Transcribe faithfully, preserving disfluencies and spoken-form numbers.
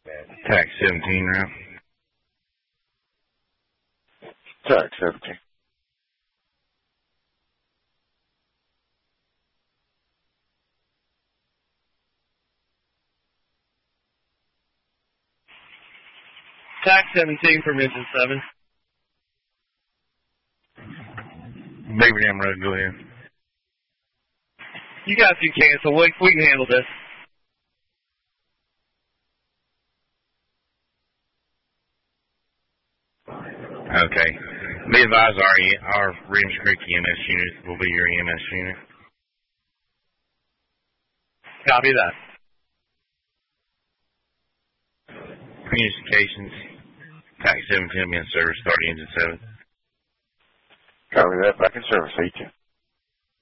Tax seventeen route. Tax seventeen. Tax seventeen for Mission seven. Beaver Dam Road, go ahead. You guys can cancel. We, we can handle this. Okay. Be advised, our, our Reams Creek E M S unit will be your E M S unit. Copy that. Communications. Tax seventeen will be in service, starting engine seven. Copy that. Back in service, eighteen.